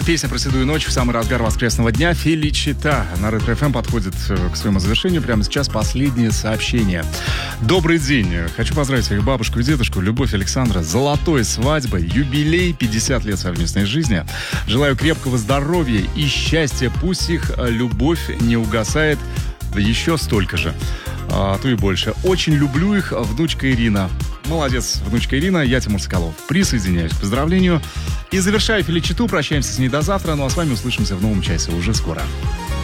Песня про седую ночь в самый разгар воскресного дня. Феличита на Ретро ФМ подходит к своему завершению. Прямо сейчас последнее сообщение. Добрый день. Хочу поздравить своих бабушку и дедушку, Любовь, Александра, с золотой свадьбой, юбилей, 50 лет совместной жизни. Желаю крепкого здоровья и счастья. Пусть их любовь не угасает еще столько же, а то и больше. Очень люблю их, внучка Ирина. Молодец, внучка Ирина, я Тимур Соколов. Присоединяюсь к поздравлению. И завершая Феличиту, прощаемся с ней до завтра. Ну а с вами услышимся в новом часе уже скоро.